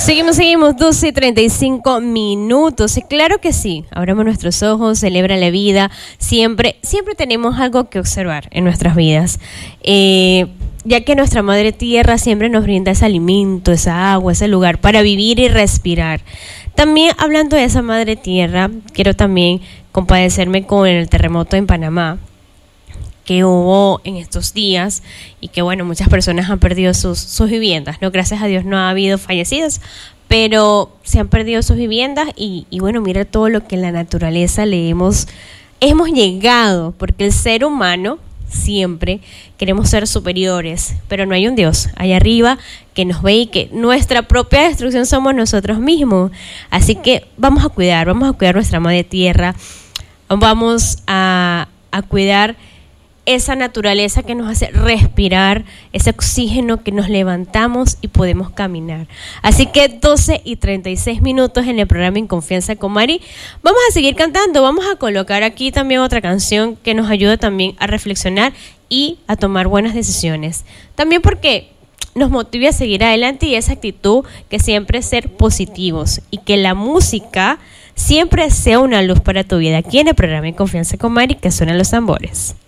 Seguimos, 12:35. Y claro que sí, abramos nuestros ojos, celebra la vida. Siempre tenemos algo que observar en nuestras vidas. Ya que nuestra Madre Tierra siempre nos brinda ese alimento, esa agua, ese lugar para vivir y respirar. También hablando de esa Madre Tierra, quiero también compadecerme con el terremoto en Panamá que hubo en estos días y que bueno, muchas personas han perdido sus viviendas, ¿no? Gracias a Dios no ha habido fallecidos, pero se han perdido sus viviendas y bueno, mira todo lo que en la naturaleza hemos llegado, porque el ser humano siempre queremos ser superiores, pero no hay un Dios allá arriba que nos ve y que nuestra propia destrucción somos nosotros mismos. Así que vamos a cuidar nuestra madre tierra, vamos a cuidar esa naturaleza que nos hace respirar, ese oxígeno que nos levantamos y podemos caminar. Así que 12:36 en el programa En Confianza con Mari. Vamos a seguir cantando, vamos a colocar aquí también otra canción que nos ayuda también a reflexionar y a tomar buenas decisiones. También porque nos motive a seguir adelante y esa actitud que siempre es ser positivos y que la música siempre sea una luz para tu vida. Aquí en el programa En Confianza con Mari, que suenan los tambores.